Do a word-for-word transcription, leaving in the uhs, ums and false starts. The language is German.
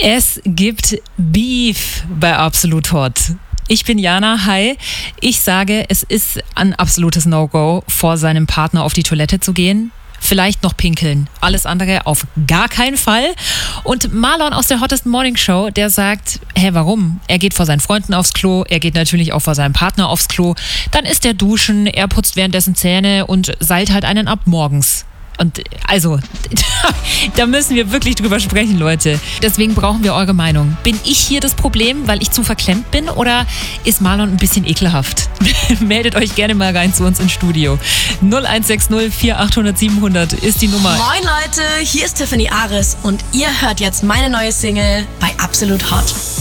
Es gibt Beef bei Absolut Hot. Ich bin Jana, hi. Ich sage, es ist ein absolutes No-Go, vor seinem Partner auf die Toilette zu gehen. Vielleicht noch pinkeln. Alles andere auf gar keinen Fall. Und Marlon aus der Hottest Morning Show, der sagt, hä, warum? Er geht vor seinen Freunden aufs Klo, er geht natürlich auch vor seinem Partner aufs Klo. Dann ist er duschen, er putzt währenddessen Zähne und seilt halt einen ab morgens. Und also, da müssen wir wirklich drüber sprechen, Leute. Deswegen brauchen wir eure Meinung. Bin ich hier das Problem, weil ich zu verklemmt bin, oder ist Marlon ein bisschen ekelhaft? Meldet euch gerne mal rein zu uns ins Studio. null eins sechs null vier achthundert siebenhundert ist die Nummer. Moin Leute, hier ist Tiffany Aris und ihr hört jetzt meine neue Single bei Absolut Hot.